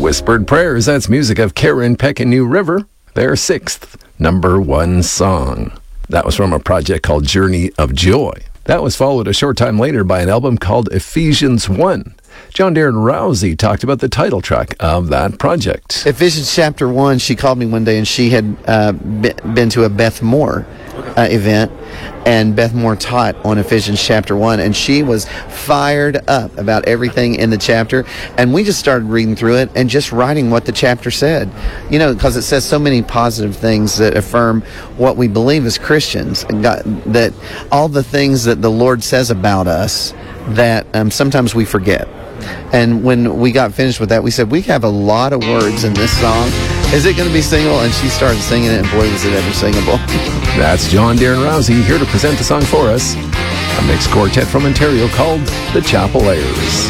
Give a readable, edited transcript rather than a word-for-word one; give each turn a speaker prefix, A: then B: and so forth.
A: Whispered Prayers, that's music of Karen Peck and New River, their 6th #1 song. That was from a project called Journey of Joy. That was followed a short time later by an album called Ephesians 1. John Darren Rousey talked about the title track of that project.
B: Ephesians chapter 1, she called me one day and she had been to a Beth Moore event, and Beth Moore taught on Ephesians chapter 1, and she was fired up about everything in the chapter, and we just started reading through it and just writing what the chapter said, you know, because it says so many positive things that affirm what we believe as Christians, and that all the things that the Lord says about us that sometimes we forget. And when we got finished with that, we said, we have a lot of words in this song. Is it going to be singable? And she started singing it, and boy, was it ever singable.
A: That's John Darren Rousey here to present the song for us. A mixed quartet from Ontario called the Chapel Airs.